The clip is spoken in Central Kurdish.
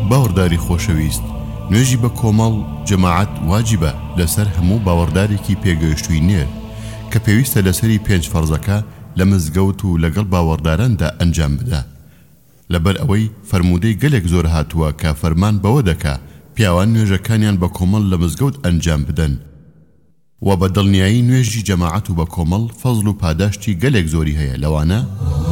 باوەڕداری خۆشەویست، نوێژی بە کۆمەڵ جەماعەت واجبە لەسەر هەموو باوەڕدارێکی پێگەیشتووی نێر کە پێویستە لەسەری 5 فەرزەکە لە مزگەوت و لەگەڵ باوەڕداراندا ئەنجام بدە. لەبەر ئەوەی فەرموودەی گەلێک زۆر هاتووە کە فەرمان بەوە دەکا پیاوان نوێژەکانیان بە کۆمەڵ لە مزگەوت ئەنجام بدەن و بە دڵنیایی نوێژی جەماعەت و بە کۆمەڵ فەزڵ و پاداشتی گەلێک زۆری هەیە، لەوانە